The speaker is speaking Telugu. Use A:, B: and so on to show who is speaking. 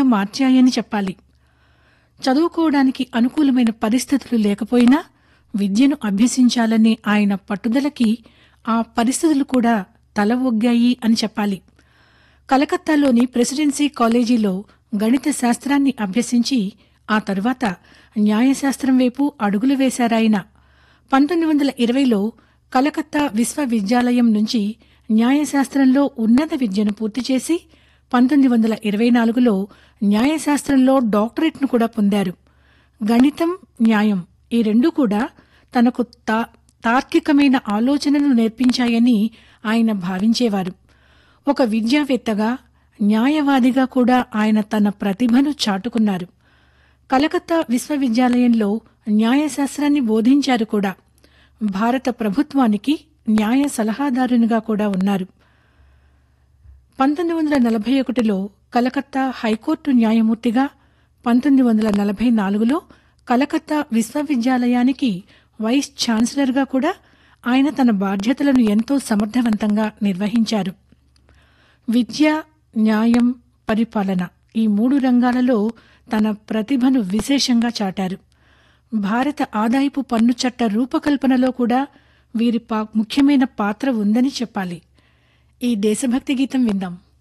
A: పూర్తిగా మార్చాయని చెప్పాలి. చదువుకోవడానికి అనుకూలమైన పరిస్థితులు లేకపోయినా విద్యను అభ్యసించాలనే ఆయన పట్టుదలకి ఆ పరిస్థితులు కూడా తల ఒగ్గాయి అని చెప్పాలి. కలకత్తాలోని ప్రెసిడెన్సీ కాలేజీలో గణిత శాస్త్రాన్ని అభ్యసించి ఆ తరువాత న్యాయశాస్త్రం వైపు అడుగులు వేశారాయన. 1920లో కలకత్తా విశ్వవిద్యాలయం నుంచి న్యాయశాస్త్రంలో ఉన్నత విద్యను పూర్తి చేసి 1924లో న్యాయశాస్త్రంలో డాక్టరేట్ను కూడా పొందారు. గణితం, న్యాయం ఈ రెండూ కూడా తనకు తార్కికమైన ఆలోచనలు నేర్పించాయని ఆయన భావించేవారు. ఒక విద్యావేత్తగా, న్యాయవాదిగా కూడా ఆయన తన ప్రతిభను చాటుకున్నారు. కలకత్తా విశ్వవిద్యాలయంలో న్యాయశాస్త్రాన్ని బోధించారు కూడా. భారత ప్రభుత్వానికి న్యాయ సలహాదారునిగా కూడా ఉన్నారు. 1941లో కలకత్తా హైకోర్టు న్యాయమూర్తిగా, 1944లో కలకత్తా విశ్వవిద్యాలయానికి వైస్ ఛాన్సలర్గా కూడా ఆయన తన బాధ్యతలను ఎంతో సమర్థవంతంగా నిర్వహించారు. విద్య, న్యాయం, పరిపాలన ఈ 3 రంగాలలో తన ప్రతిభను విశేషంగా చాటారు. భారత ఆదాయపు పన్ను చట్ట రూపకల్పనలో కూడా వీరి ముఖ్యమైన పాత్ర ఉందని చెప్పాలి. ఈ దేశభక్తి గీతం విందాం.